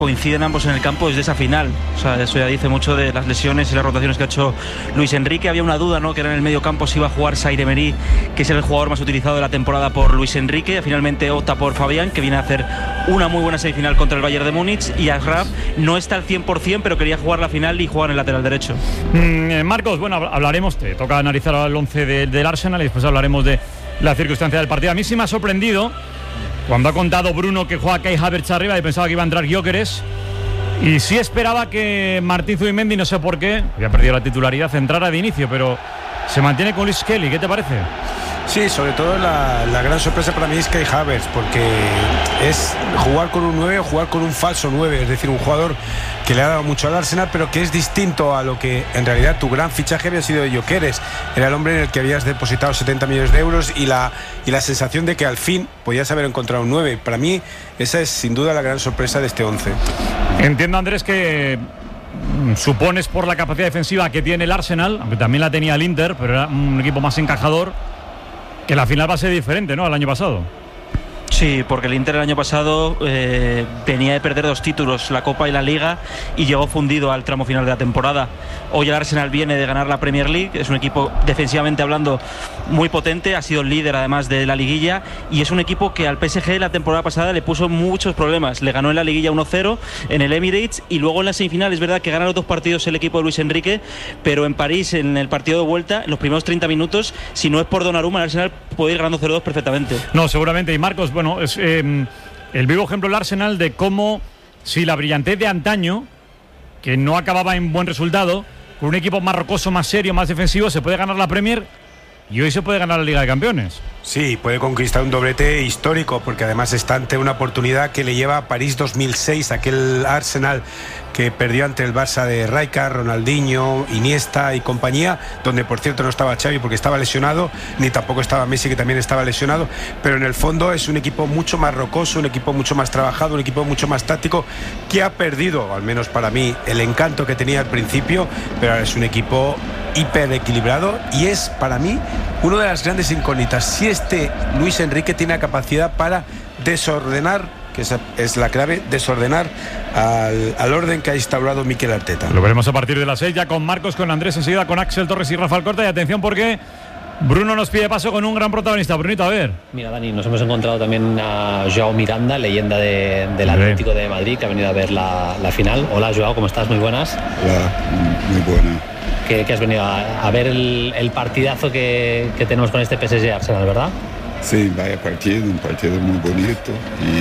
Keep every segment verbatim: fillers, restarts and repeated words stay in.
coinciden ambos en el campo desde esa final. O sea, eso ya dice mucho de las lesiones y las rotaciones que ha hecho Luis Enrique. Había una duda, ¿no?, que era en el medio campo si iba a jugar Zaire Emery, que es el jugador más utilizado de la temporada por Luis Enrique. Finalmente opta por Fabián, que viene a hacer una muy buena semifinal contra el Bayern de Múnich, y Achraf no está al cien por ciento, pero quería jugar la final y jugar en el lateral derecho. Mm, Marcos, bueno, hablaremos, te toca analizar el once de, del Arsenal y después hablaremos de la circunstancia del partido. A mí sí me ha sorprendido cuando ha contado Bruno que juega Kai Havertz arriba y pensaba que iba a entrar Gyökeres. Y sí esperaba que Martín Zubimendi, no sé por qué, había perdido la titularidad, entrara de inicio, pero se mantiene con Luis Kelly. ¿Qué te parece? Sí, sobre todo la, la gran sorpresa para mí es Kai Havertz, porque es jugar con un nueve o jugar con un falso nueve, es decir, un jugador que le ha dado mucho al Arsenal, pero que es distinto a lo que en realidad tu gran fichaje había sido de Gyökeres. Era el hombre en el que habías depositado setenta millones de euros y la, y la sensación de que al fin podías haber encontrado un nueve. Para mí esa es sin duda la gran sorpresa de este once. Entiendo, Andrés, que supones por la capacidad defensiva que tiene el Arsenal, aunque también la tenía el Inter, pero era un equipo más encajador, que la final va a ser diferente, ¿no?, al año pasado. Sí, porque el Inter el año pasado eh, venía de perder dos títulos, la Copa y la Liga, y llegó fundido al tramo final de la temporada. Hoy el Arsenal viene de ganar la Premier League, es un equipo defensivamente hablando muy potente, ha sido el líder además de la liguilla, y es un equipo que al P S G la temporada pasada le puso muchos problemas. Le ganó en la liguilla uno cero en el Emirates, y luego en la semifinal es verdad que gana los dos partidos el equipo de Luis Enrique, pero en París, en el partido de vuelta, en los primeros treinta minutos, si no es por Donnarumma, el Arsenal puede ir ganando cero dos perfectamente. No, seguramente. Y Marcos, bueno, es eh, el vivo ejemplo del Arsenal de cómo, si la brillantez de antaño, que no acababa en buen resultado, con un equipo más rocoso, más serio, más defensivo, se puede ganar la Premier, y hoy se puede ganar la Liga de Campeones. Sí, puede conquistar un doblete histórico, porque además está ante una oportunidad que le lleva a París dos mil seis, aquel Arsenal que perdió ante el Barça de Rijkaard, Ronaldinho, Iniesta y compañía, donde por cierto no estaba Xavi porque estaba lesionado, ni tampoco estaba Messi, que también estaba lesionado, pero en el fondo es un equipo mucho más rocoso, un equipo mucho más trabajado, un equipo mucho más táctico, que ha perdido, al menos para mí, el encanto que tenía al principio, pero ahora es un equipo hiper equilibrado y es para mí una de las grandes incógnitas, si este Luis Enrique tiene la capacidad para desordenar, que esa es la clave, desordenar al, al orden que ha instaurado Mikel Arteta. Lo veremos a partir de las seis, ya con Marcos, con Andrés, enseguida con Axel Torres y Rafael Corta. Y atención porque Bruno nos pide paso con un gran protagonista. Brunito, a ver. Mira, Dani, nos hemos encontrado también a Joao Miranda, leyenda de, del Atlético de Madrid, que ha venido a ver la, la final. Hola, Joao, ¿cómo estás? Muy buenas. Hola, muy buena. Que, que has venido a, a ver el, el partidazo que, que tenemos con este P S G Arsenal, ¿verdad? Sí, vaya partido, un partido muy bonito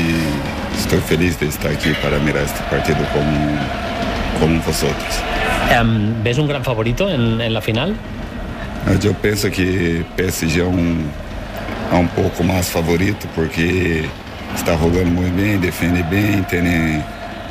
y estoy feliz de estar aquí para mirar este partido con, con vosotros. Um, ¿Ves un gran favorito en, en la final? Yo pienso que P S G es un, es un poco más favorito porque está jugando muy bien, defiende bien, tiene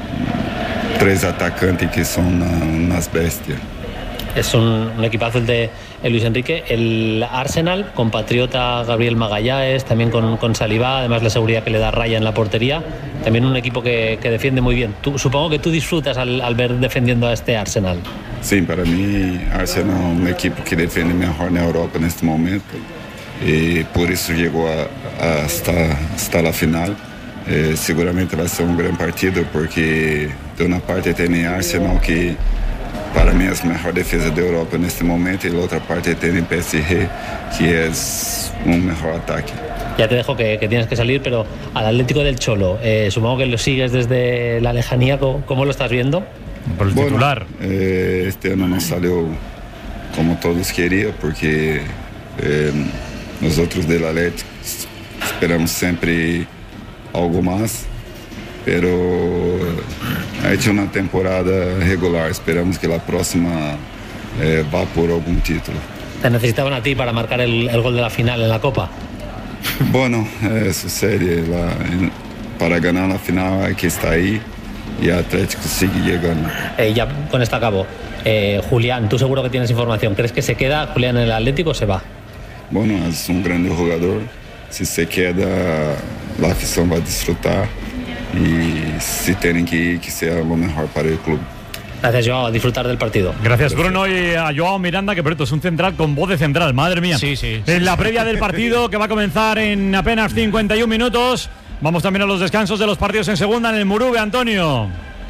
tres atacantes que son unas bestias. Es un, un equipazo el de el Luis Enrique. El Arsenal, compatriota Gabriel Magalhães, también con, con Saliba, además la seguridad que le da Raya en la portería. También un equipo que, que defiende muy bien. Tú, supongo que tú disfrutas al, al ver defendiendo a este Arsenal. Sí, para mí Arsenal es un equipo que defiende mejor en Europa en este momento y por eso llegó a, a hasta, hasta la final. Eh, seguramente va a ser un gran partido porque de una parte tiene Arsenal que para mí es la mejor defensa de Europa en este momento y la otra parte tiene P S G que es un mejor ataque. Ya te dejo que, que tienes que salir, pero al Atlético del Cholo, eh, supongo que lo sigues desde la lejanía. ¿Cómo, cómo lo estás viendo? Por el bueno, titular. Eh, este año no salió como todos querían porque eh, nosotros del Atlético esperamos siempre algo más, pero ha hecho una temporada regular. Esperamos que la próxima eh, va por algún título. ¿Te necesitaban a ti para marcar el, el gol de la final en la Copa? Bueno, eso sería la, para ganar la final hay que estar ahí y Atlético sigue llegando. Eh, ya con esto acabo. Eh, Julián, tú seguro que tienes información. ¿Crees que se queda Julián en el Atlético o se va? Bueno, es un gran jugador. Si se queda, la afición va a disfrutar. Y si tienen que ir, que sea lo mejor para el club. Gracias, Joao, a disfrutar del partido. Gracias, Bruno, y a Joao Miranda, que por cierto es un central con voz de central, madre mía. Sí, sí. En la previa del partido, que va a comenzar en apenas cincuenta y un minutos. Vamos también a los descansos de los partidos en segunda en el Murube, Antonio.